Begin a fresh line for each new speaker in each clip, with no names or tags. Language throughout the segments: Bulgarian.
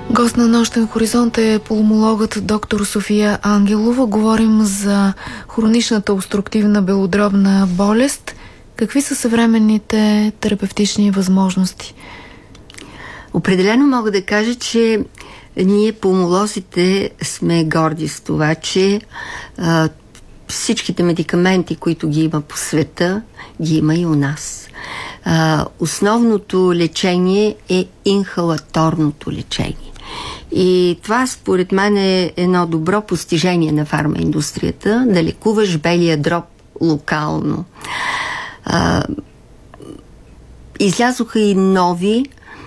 Гост на Нощен хоризонт е пулмологът доктор София Ангелова. Говорим за хроничната обструктивна белодробна болест. Какви са съвременните терапевтични възможности?
Определено мога да кажа, че ние пулмолозите сме горди с това, че всичките медикаменти, които ги има по света, ги има и у нас. Основното лечение е инхалаторното лечение. И това според мен е едно добро постижение на фармаиндустрията, да лекуваш белия дроб локално. Излязоха и нови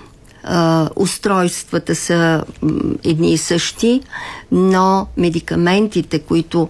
устройствата са едни и същи, но медикаментите, които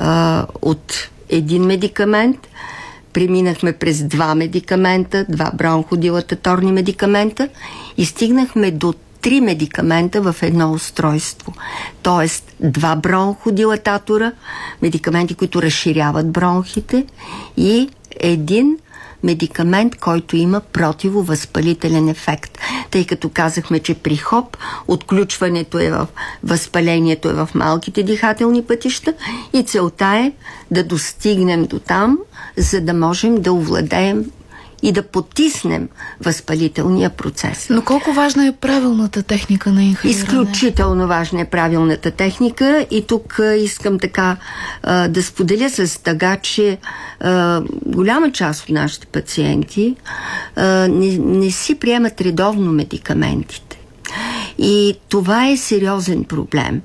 от един медикамент преминахме през два медикамента, два бронходилататорни медикамента и стигнахме до 3 медикамента в едно устройство. Тоест, 2 бронходилататора, медикаменти, които разширяват бронхите, и един медикамент, който има противовъзпалителен ефект. Тъй като казахме, че при ХОП отключването е в възпалението е в малките дихателни пътища и целта е да достигнем до там, за да можем да овладеем и да потиснем възпалителния процес.
Но колко важна е правилната техника на инхалиране?
Изключително важна е правилната техника и тук искам така да споделя с тъга, че голяма част от нашите пациенти не си приемат редовно медикаментите. И това е сериозен проблем.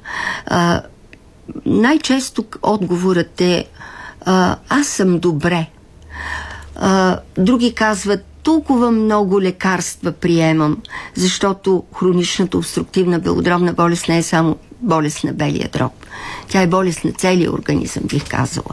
Най-често отговорът е аз съм добре. Други казват, толкова много лекарства приемам, защото хроничната обструктивна белодробна болест не е само болест на белия дроб. Тя е болест на целия организъм, бих казала.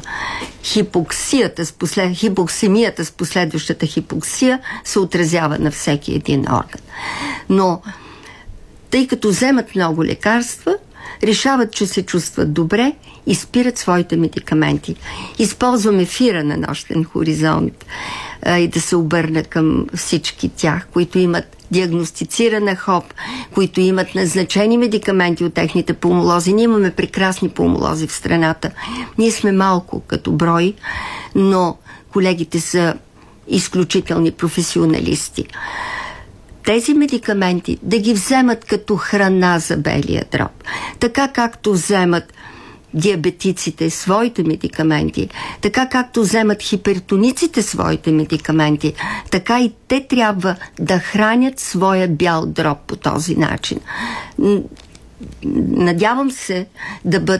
Хипоксемията с последващата хипоксия се отразява на всеки един орган. Но тъй като вземат много лекарства, решават, че се чувстват добре и спират своите медикаменти. Използвам ефира на Нощен хоризонт и да се обърна към всички тях, които имат диагностицирана ХОП, които имат назначени медикаменти от техните пулмолози. Ние имаме прекрасни пулмолози в страната. Ние сме малко като брой, но колегите са изключителни професионалисти. Тези медикаменти да ги вземат като храна за белия дроб. Така както вземат диабетиците своите медикаменти, така както вземат хипертониците своите медикаменти, така и те трябва да хранят своя бял дроб по този начин. Надявам се